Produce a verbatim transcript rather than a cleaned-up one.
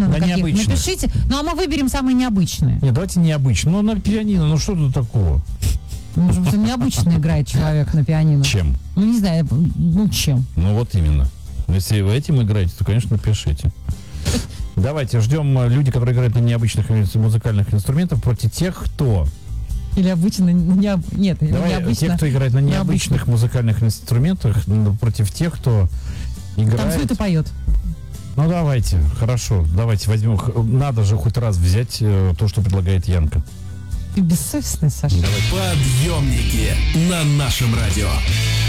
на да каких. Необычных. Напишите. Ну, а мы выберем самые необычные. Нет, давайте необычно. Ну, на пианино, ну что тут такого? Может быть, необычно играет человек на пианино. Чем? Ну, не знаю, ну, чем? Ну, вот именно. Если вы этим играете, то, конечно, напишите. Давайте ждем люди, которые играют на необычных музыкальных инструментах, против тех, кто... Или обычно... Не, нет, Давай, необычно. те, кто играет на необычных необычно. музыкальных инструментах, против тех, кто играет... Танцует и поет. Ну, давайте, хорошо. Давайте возьмем... Надо же хоть раз взять э, то, что предлагает Янка. Ты бессовестный, Саша. Давайте. Подъемники на нашем радио.